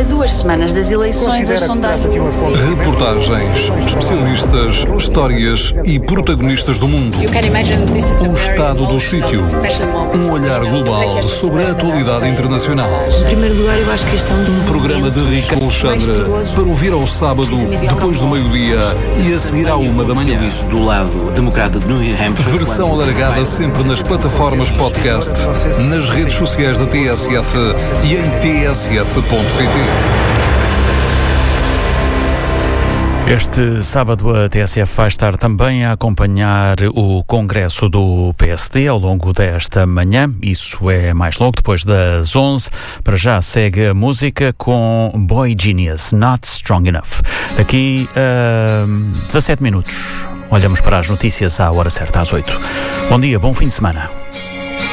2 semanas das eleições, as sondagens... Reportagens, especialistas, histórias e protagonistas do mundo. O estado do sítio. Um olhar global sobre a atualidade internacional. Em primeiro lugar, eu acho que isto é um programa de Ricardo Alexandre para ouvir ao sábado, depois do meio-dia e a seguir à 1 da manhã. Isso do lado democrata de New Hampshire. Versão alargada sempre nas plataformas podcast, nas redes sociais da TSF e em tsf.pt. Este sábado a TSF vai estar também a acompanhar o congresso do PSD ao longo desta manhã. Isso é mais logo, depois das 11. Para já segue a música com Boy Genius, Not Strong Enough. Daqui a 17 minutos olhamos para as notícias à hora certa, às 8. Bom dia, bom fim de semana.